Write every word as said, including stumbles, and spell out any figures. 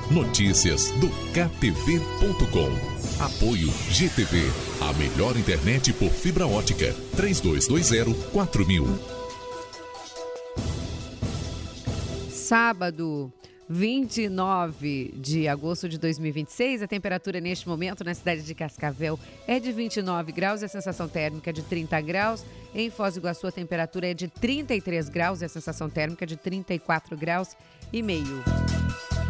Notícias do K T V ponto com. Apoio G T V, a melhor internet por fibra ótica. três dois dois zero quatro mil. Sábado, vinte e nove de agosto de dois mil e vinte e seis, a temperatura neste momento na cidade de Cascavel é de vinte e nove graus e a sensação térmica de trinta graus. Em Foz do Iguaçu a temperatura é de trinta e três graus e a sensação térmica de trinta e quatro graus e meio.